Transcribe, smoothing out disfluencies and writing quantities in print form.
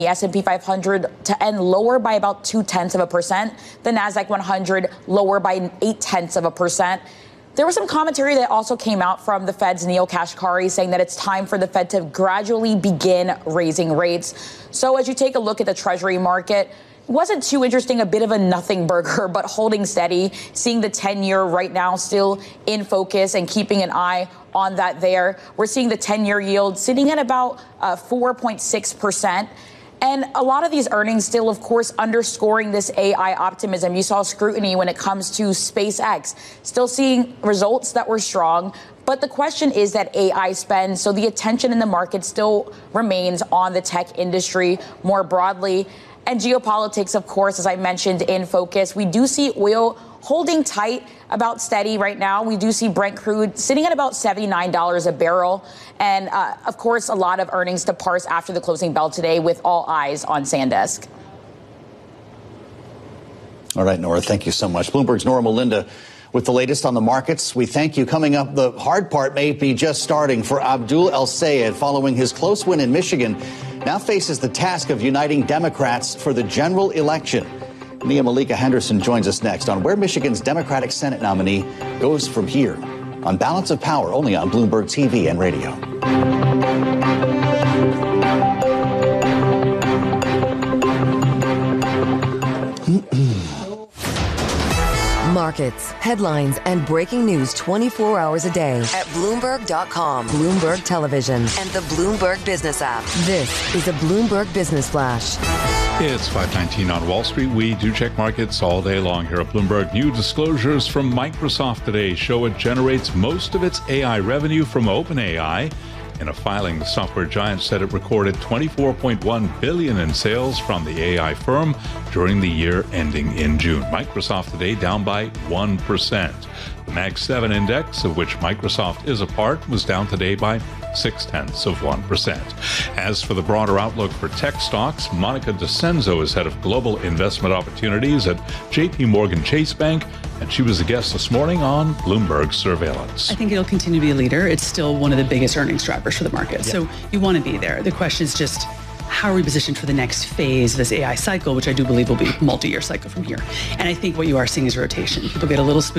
The S&P 500 to end lower by about 0.2%. The Nasdaq 100 lower by 0.8%. There was some commentary that also came out from the Fed's Neel Kashkari saying that it's time for the Fed to gradually begin raising rates. So as you take a look at the Treasury market, it wasn't too interesting, a bit of a nothing burger, but holding steady, seeing the 10-year right now still in focus and keeping an eye on that there. We're seeing the 10-year yield sitting at about 4.6%. And a lot of these earnings still, of course, underscoring this AI optimism. You saw scrutiny when it comes to SpaceX, still seeing results that were strong. But the question is that AI spend, so the attention in the market still remains on the tech industry more broadly. And geopolitics, of course, as I mentioned, in focus. We do see oil holding tight, about steady right now. We do see Brent crude sitting at about $79 a barrel. And, of course, a lot of earnings to parse after the closing bell today with all eyes on SanDisk. All right, Nora, thank you so much. Bloomberg's Nora Melinda with the latest on the markets. We thank you. Coming up, the hard part may be just starting for Abdul El-Sayed following his close win in Michigan. Now faces the task of uniting Democrats for the general election. Nia Malika Henderson joins us next on where Michigan's Democratic Senate nominee goes from here on Balance of Power, only on Bloomberg TV and radio. Markets, headlines, and breaking news 24 hours a day at Bloomberg.com, Bloomberg Television, and the Bloomberg Business app. This is a Bloomberg Business Flash. It's 5:19 on Wall Street. We do check markets all day long here at Bloomberg. New disclosures from Microsoft today show it generates most of its AI revenue from OpenAI. In a filing, the software giant said it recorded $24.1 billion in sales from the AI firm during the year ending in June. Microsoft today down by 1%. The Mag 7 index, of which Microsoft is a part, was down today by 0.6%. As for the broader outlook for tech stocks, Monica DeCenzo is head of global investment opportunities at JP Morgan Chase Bank, and she was a guest this morning on Bloomberg Surveillance. I think it'll continue to be a leader. It's still one of the biggest earnings drivers for the market. So you want to be there. The question is just, how are we positioned for the next phase of this AI cycle, which I do believe will be a multi-year cycle from here. And I think what you are seeing is rotation. People get a little spooked